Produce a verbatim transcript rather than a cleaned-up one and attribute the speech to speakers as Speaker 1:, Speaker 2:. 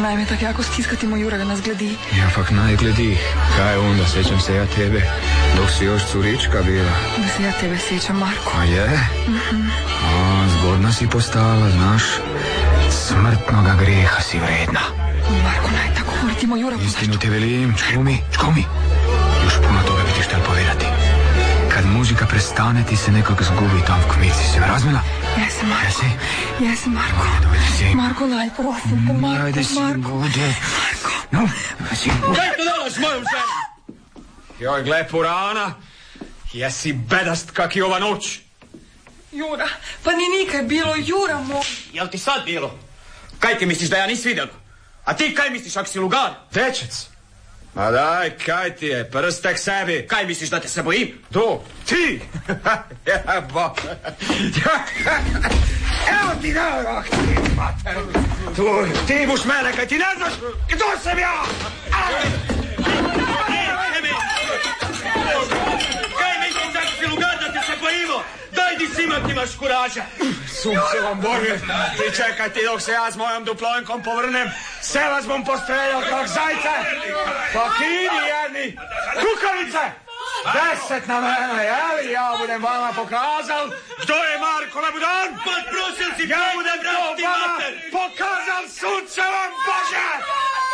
Speaker 1: najme tak jako stiskati moj Jura da nas gledi.
Speaker 2: Ja pak najgledi. Kaj onda, sjećam se ja tebe, dok si još curička bila.
Speaker 1: Da se ja tebe sjećam, Marko.
Speaker 2: A je?
Speaker 1: Mhm.
Speaker 2: A, zgodna si postala, znaš. Smrtnoga grijeha si vredna.
Speaker 1: Marko, naj tako govoriti moj Jura.
Speaker 2: Istinu te velim, čku mi, čku mi. Još puno toga bi ti štel povedati. Kad muzika prestane, ti se nekako zgubi tam v kmici. Si me razmela?
Speaker 1: Jesam, Marko.
Speaker 2: Jesi?
Speaker 1: Jesam, Marko.
Speaker 2: Dojde si.
Speaker 1: Marko, naj, prosim te, Marko.
Speaker 2: Dojde si,
Speaker 1: Marko.
Speaker 2: bude.
Speaker 1: Marko.
Speaker 2: No, si.
Speaker 3: Kaj to delaš moju ženu? Joj, gle, Purana. Jesi bedast kak i ova noć.
Speaker 1: Jura, pa ni nikaj bilo, Jura moj.
Speaker 3: Jel ti sad bilo? Kaj ti misliš da ja nis vidjela? A ti kaj misliš ako si lugar? Dečec. Ma daj, kaj ti je, prstek sebi. Kaj misliš da te se bojim? Do, ti! Jebo. Evo ti navrah, ti mater. Tu, ti buš mene, kaj ti ne znaš, kdo sam ja? Kaj misliš da si lugar da te se bojimo? Daj di si imat imaš kuraža. Sunce vam Bože, ti čekaj ti dok se ja s mojom duplojenkom povrnem. Sve vas bom postreljao kak zajce. Pa kini jedni. Kukavice! Deset na mene, jeli? Ja budem vama pokazal. Kdo je Marko Lebudan? Pa prosil si, ja budem vrati mater. Pokazal sunce vam Bože!